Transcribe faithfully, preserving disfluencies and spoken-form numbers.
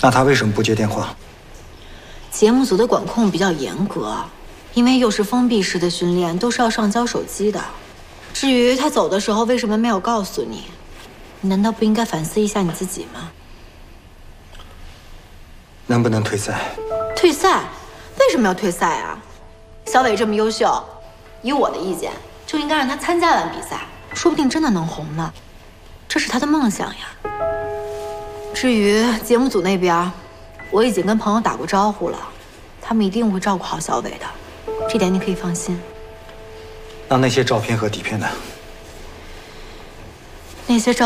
那他为什么不接电话？ 节目组的管控比较严格，因为又是封闭式的训练，都是要上交手机的。至于他走的时候为什么没有告诉你，你难道不应该反思一下你自己吗？ 能不能退赛？ 退赛？为什么要退赛啊？小伟这么优秀，以我的意见，就应该让他参加完比赛，说不定真的能红呢。这是他的梦想呀。至于节目组那边，我已经跟朋友打过招呼了，他们一定会照顾好小伟的，这点你可以放心。 那那些照片和底片呢？ 那些照。